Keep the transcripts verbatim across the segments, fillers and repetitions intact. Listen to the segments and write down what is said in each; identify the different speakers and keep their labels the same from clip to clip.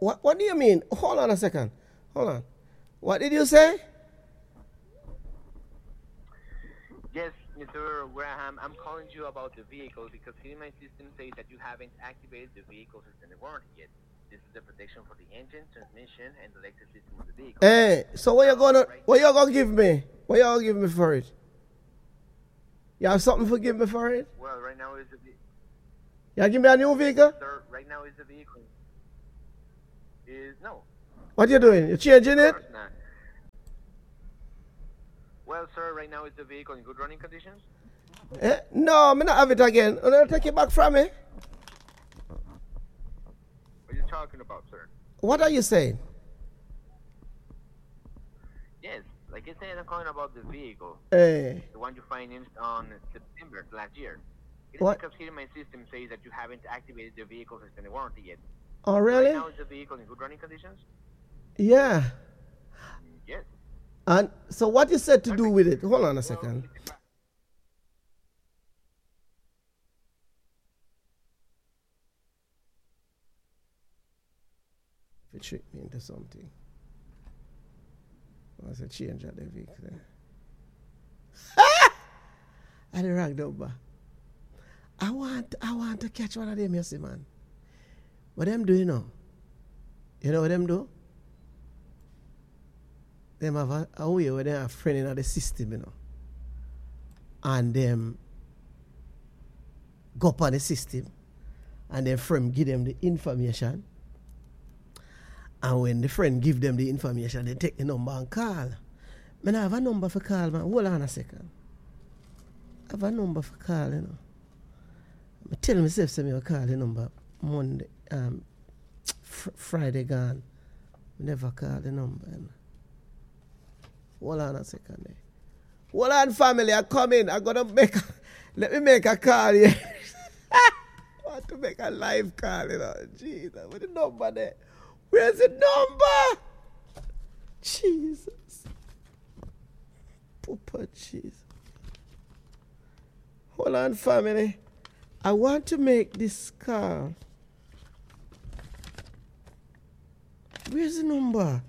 Speaker 1: What, what do you mean? Hold on a second. Hold on. What did you say?
Speaker 2: Yes, Mister Graham, I'm calling you about the vehicle because here my system says that you haven't activated the vehicle system warranty yet. This is the protection for the engine, transmission, and the electric system of the vehicle.
Speaker 1: Hey, so what you gonna what you gonna give me? What you gonna give me for it? You have something to give me for it?
Speaker 2: Well, right now is the ve-
Speaker 1: You give me a new vehicle?
Speaker 2: sir. Right now is the vehicle is no.
Speaker 1: What you doing? You changing it?
Speaker 2: Of course not. Well, sir, right now is the vehicle in good running conditions?
Speaker 1: Eh? No, I'm not have it again. I'm gonna take it back from me.
Speaker 2: What are you talking about, sir?
Speaker 1: What are you saying?
Speaker 2: Yes, like I said, I'm calling about the vehicle,
Speaker 1: Hey.
Speaker 2: the one you financed on September last year. It is
Speaker 1: What?
Speaker 2: because here my system says that you haven't activated the vehicle system warranty yet.
Speaker 1: Oh,
Speaker 2: Right
Speaker 1: really?
Speaker 2: now is the vehicle in good running conditions?
Speaker 1: Yeah.
Speaker 2: Yes.
Speaker 1: And so what you said to do with it? Hold on a
Speaker 2: Well,
Speaker 1: second. If it trick me into something. I said change at the vehicle there. I the wrong number. I want I want to catch one of them, you see, man. What them do, you know? You know what them do? Them have a, a way where they have a friend in the system, you know. And them go up on the system and their friend give them the information. And when the friend give them the information, they take the number and call. Man, I have a number for call, man. Hold on a second. I have a number for call, you know. I tell myself, say me I call the number Monday, um, fr- Friday gone. Never call the number, you know. Hold on a second there. Hold on, family, I come in. I'm gonna make a, let me make a call here. I want to make a live call, you know. Jesus, with the number there. Where's the number? Jesus. Papa Jesus. Hold on, family. I want to make this call. Where's the number?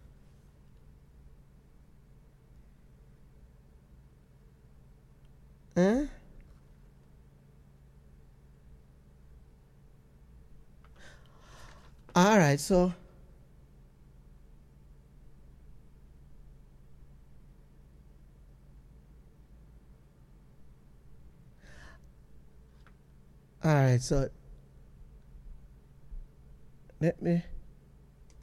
Speaker 1: Huh? All right, so all right, so let me